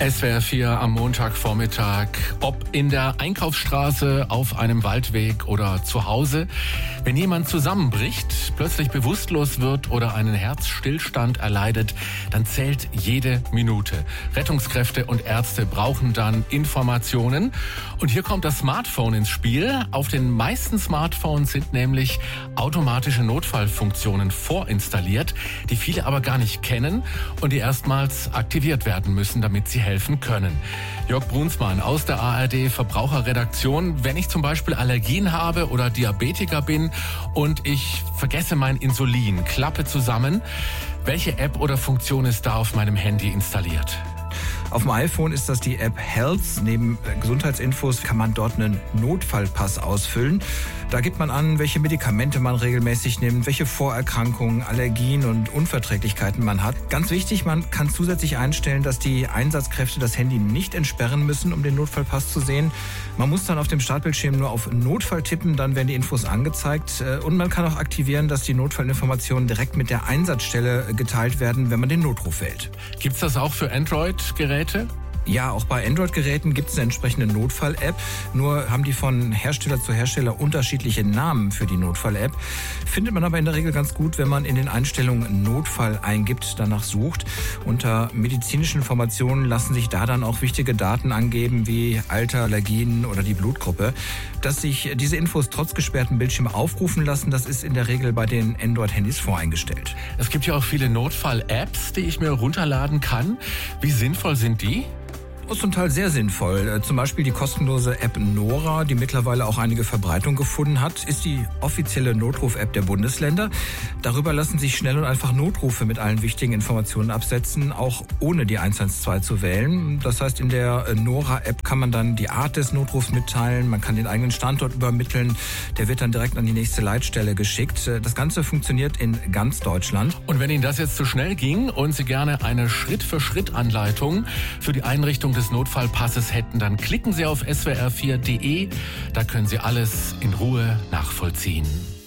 SWR 4 am Montagvormittag. Ob in der Einkaufsstraße, auf einem Waldweg oder zu Hause. Wenn jemand zusammenbricht, plötzlich bewusstlos wird oder einen Herzstillstand erleidet, dann zählt jede Minute. Rettungskräfte und Ärzte brauchen dann Informationen. Und hier kommt das Smartphone ins Spiel. Auf den meisten Smartphones sind nämlich automatische Notfallfunktionen vorinstalliert, die viele aber gar nicht kennen und die erstmals aktiviert werden müssen, damit sie helfen können. Jörg Brunsmann aus der ARD Verbraucherredaktion. Wenn ich zum Beispiel Allergien habe oder Diabetiker bin und ich vergesse mein Insulin, Klappe zusammen, welche App oder Funktion ist da auf meinem Handy installiert? Auf dem iPhone ist das die App Health. Neben Gesundheitsinfos kann man dort einen Notfallpass ausfüllen. Da gibt man an, welche Medikamente man regelmäßig nimmt, welche Vorerkrankungen, Allergien und Unverträglichkeiten man hat. Ganz wichtig, man kann zusätzlich einstellen, dass die Einsatzkräfte das Handy nicht entsperren müssen, um den Notfallpass zu sehen. Man muss dann auf dem Startbildschirm nur auf Notfall tippen, dann werden die Infos angezeigt. Und man kann auch aktivieren, dass die Notfallinformationen direkt mit der Einsatzstelle geteilt werden, wenn man den Notruf wählt. Gibt's das auch für Android-Geräte? Ja, auch bei Android-Geräten gibt es eine entsprechende Notfall-App. Nur haben die von Hersteller zu Hersteller unterschiedliche Namen für die Notfall-App. Findet man aber in der Regel ganz gut, wenn man in den Einstellungen Notfall eingibt, danach sucht. Unter medizinischen Informationen lassen sich da dann auch wichtige Daten angeben, wie Alter, Allergien oder die Blutgruppe. Dass sich diese Infos trotz gesperrten Bildschirm aufrufen lassen, das ist in der Regel bei den Android-Handys voreingestellt. Es gibt ja auch viele Notfall-Apps, die ich mir runterladen kann. Wie sinnvoll sind die? Zum Teil sehr sinnvoll. Zum Beispiel die kostenlose App Nora, die mittlerweile auch einige Verbreitung gefunden hat, ist die offizielle Notruf-App der Bundesländer. Darüber lassen sich schnell und einfach Notrufe mit allen wichtigen Informationen absetzen, auch ohne die 112 zu wählen. Das heißt, in der Nora-App kann man dann die Art des Notrufs mitteilen, man kann den eigenen Standort übermitteln, der wird dann direkt an die nächste Leitstelle geschickt. Das Ganze funktioniert in ganz Deutschland. Und wenn Ihnen das jetzt zu schnell ging und Sie gerne eine Schritt-für-Schritt-Anleitung für die Einrichtung des Notfallpasses hätten, dann klicken Sie auf swr4.de. Da können Sie alles in Ruhe nachvollziehen.